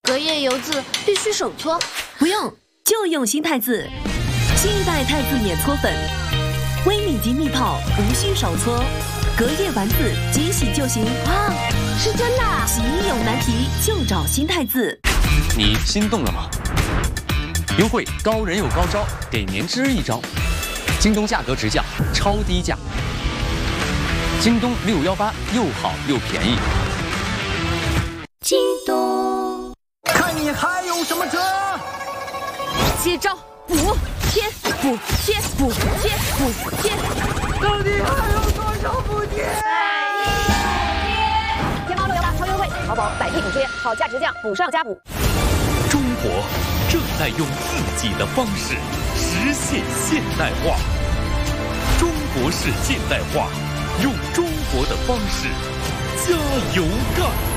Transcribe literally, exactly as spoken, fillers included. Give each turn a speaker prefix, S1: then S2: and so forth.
S1: 隔夜油渍必须手搓。
S2: 不用，就用新汰渍。新一代汰渍免搓粉，微米级蜜泡，无需手搓，隔夜丸子即洗就行。
S1: 哇，是真的啊！
S2: 洗衣有难题就找新汰渍。
S3: 你心动了吗？优惠高人有高招，给年轻人一招。京东价格直降，超低价。京东六幺八又好又便宜。
S1: 京东，
S4: 看你还有什么辙？
S1: 接招，补贴补贴补贴补贴，
S4: 到底还有多少补贴？
S5: 天猫六幺八超优惠，淘宝百亿补贴，好价直降，补上加补。
S6: 中国正在用自己的方式实现现代化。中国式现代化，用中国的方式加油干！